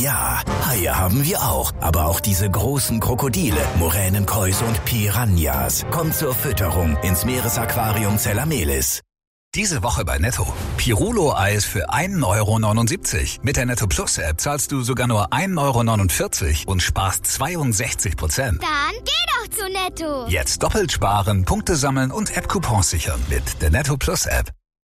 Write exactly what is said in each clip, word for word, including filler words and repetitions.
Ja, Haie haben wir auch. Aber auch diese großen Krokodile, Moränenkäuse und Piranhas. Kommt zur Fütterung ins Meeresaquarium Zellamelis. Diese Woche bei Netto. Pirulo-Eis für ein Euro neunundsiebzig. Mit der Netto Plus App zahlst du sogar nur ein Euro neunundvierzig und sparst zweiundsechzig Prozent. Dann geh doch zu Netto. Jetzt doppelt sparen, Punkte sammeln und App-Coupons sichern mit der Netto Plus App.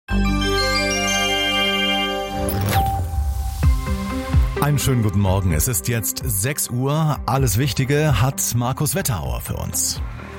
Einen schönen guten Morgen. Es ist jetzt sechs Uhr. Alles Wichtige hat Markus Wetterauer für uns.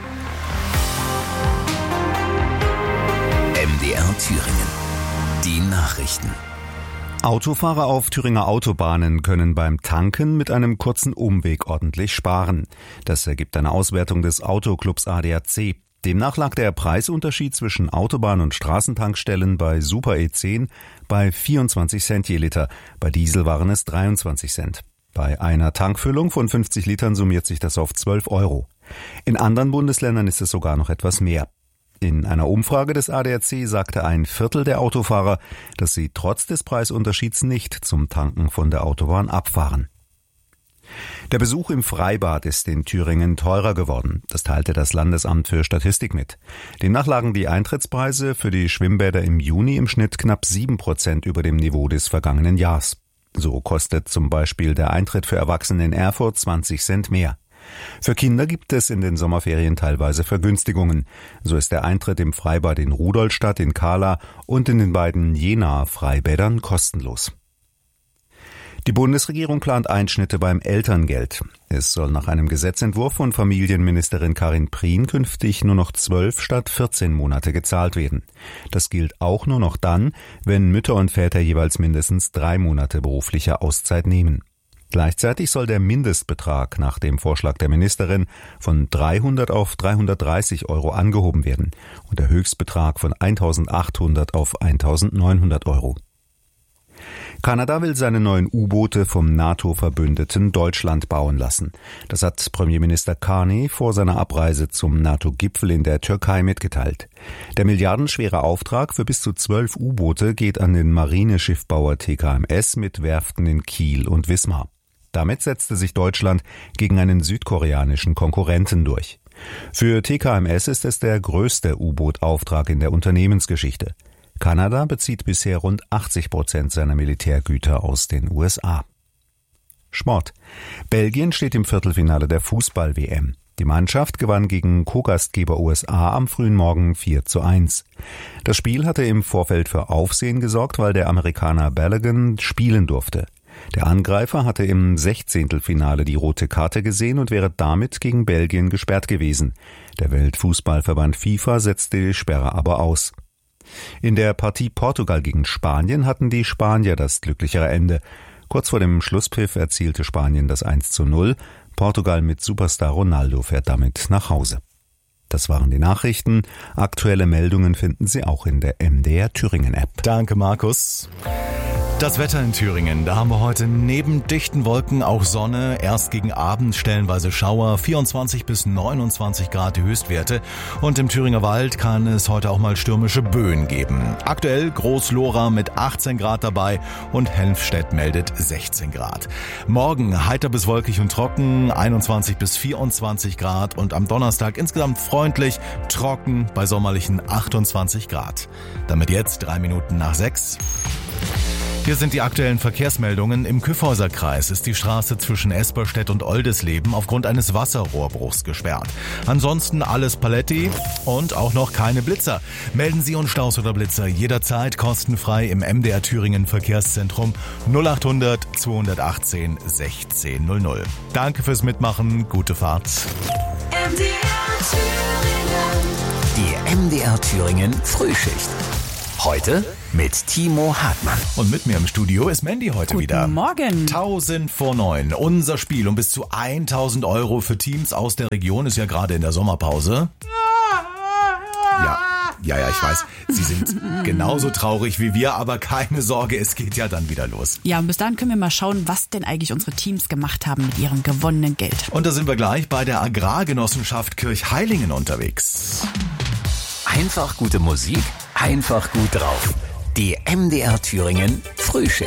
M D R Thüringen. Die Nachrichten. Autofahrer auf Thüringer Autobahnen können beim Tanken mit einem kurzen Umweg ordentlich sparen. Das ergibt eine Auswertung des Autoclubs A D A C. Demnach lag der Preisunterschied zwischen Autobahn- und Straßentankstellen bei Super E zehn bei vierundzwanzig Cent je Liter. Bei Diesel waren es dreiundzwanzig Cent. Bei einer Tankfüllung von fünfzig Litern summiert sich das auf zwölf Euro. In anderen Bundesländern ist es sogar noch etwas mehr. In einer Umfrage des A D A C sagte ein Viertel der Autofahrer, dass sie trotz des Preisunterschieds nicht zum Tanken von der Autobahn abfahren. Der Besuch im Freibad ist in Thüringen teurer geworden. Das teilte das Landesamt für Statistik mit. Demnach lagen die Eintrittspreise für die Schwimmbäder im Juni im Schnitt knapp sieben Prozent über dem Niveau des vergangenen Jahres. So kostet zum Beispiel der Eintritt für Erwachsene in Erfurt zwanzig Cent mehr. Für Kinder gibt es in den Sommerferien teilweise Vergünstigungen. So ist der Eintritt im Freibad in Rudolstadt, in Kahla und in den beiden Jenaer Freibädern kostenlos. Die Bundesregierung plant Einschnitte beim Elterngeld. Es soll nach einem Gesetzentwurf von Familienministerin Karin Prien künftig nur noch zwölf statt vierzehn Monate gezahlt werden. Das gilt auch nur noch dann, wenn Mütter und Väter jeweils mindestens drei Monate berufliche Auszeit nehmen. Gleichzeitig soll der Mindestbetrag nach dem Vorschlag der Ministerin von dreihundert auf dreihundertdreißig Euro angehoben werden und der Höchstbetrag von eintausendachthundert auf eintausendneunhundert Euro. Kanada will seine neuen U-Boote vom NATO-Verbündeten Deutschland bauen lassen. Das hat Premierminister Carney vor seiner Abreise zum NATO-Gipfel in der Türkei mitgeteilt. Der milliardenschwere Auftrag für bis zu zwölf U-Boote geht an den Marineschiffbauer T K M S mit Werften in Kiel und Wismar. Damit setzte sich Deutschland gegen einen südkoreanischen Konkurrenten durch. Für T K M S ist es der größte U-Boot-Auftrag in der Unternehmensgeschichte. Kanada bezieht bisher rund achtzig Prozent seiner Militärgüter aus den U S A. Sport. Belgien steht im Viertelfinale der Fußball-W M. Die Mannschaft gewann gegen Co-Gastgeber U S A am frühen Morgen vier zu eins. Das Spiel hatte im Vorfeld für Aufsehen gesorgt, weil der Amerikaner Balogun spielen durfte. Der Angreifer hatte im Sechzehntelfinale die rote Karte gesehen und wäre damit gegen Belgien gesperrt gewesen. Der Weltfußballverband FIFA setzte die Sperre aber aus. In der Partie Portugal gegen Spanien hatten die Spanier das glücklichere Ende. Kurz vor dem Schlusspfiff erzielte Spanien das eins zu null. Portugal mit Superstar Ronaldo fährt damit nach Hause. Das waren die Nachrichten. Aktuelle Meldungen finden Sie auch in der M D R Thüringen App. Danke, Markus. Das Wetter in Thüringen, da haben wir heute neben dichten Wolken auch Sonne, erst gegen Abend stellenweise Schauer, vierundzwanzig bis neunundzwanzig Grad die Höchstwerte und im Thüringer Wald kann es heute auch mal stürmische Böen geben. Aktuell Groß-Lora mit achtzehn Grad dabei und Helmstedt meldet sechzehn Grad. Morgen heiter bis wolkig und trocken, einundzwanzig bis vierundzwanzig Grad und am Donnerstag insgesamt freundlich, trocken bei sommerlichen achtundzwanzig Grad. Damit jetzt drei Minuten nach sechs. Hier sind die aktuellen Verkehrsmeldungen. Im Kyffhäuserkreis ist die Straße zwischen Esperstedt und Oldesleben aufgrund eines Wasserrohrbruchs gesperrt. Ansonsten alles Paletti und auch noch keine Blitzer. Melden Sie uns Staus oder Blitzer jederzeit kostenfrei im M D R Thüringen Verkehrszentrum null achthundert zweihundertachtzehn sechzehn null null. Danke fürs Mitmachen, gute Fahrt. M D R Thüringen. Die M D R Thüringen Frühschicht. Heute mit Timo Hartmann. Und mit mir im Studio ist Mandy heute Guten wieder. Guten Morgen. tausend vor neun. Unser Spiel um bis zu tausend Euro für Teams aus der Region ist ja gerade in der Sommerpause. Ja, ja, ja, ich weiß. Sie sind genauso traurig wie wir, aber keine Sorge, es geht ja dann wieder los. Ja, und bis dahin können wir mal schauen, was denn eigentlich unsere Teams gemacht haben mit ihrem gewonnenen Geld. Und da sind wir gleich bei der Agrargenossenschaft Kirchheilingen unterwegs. Einfach gute Musik, einfach gut drauf. Die M D R Thüringen Frühschicht.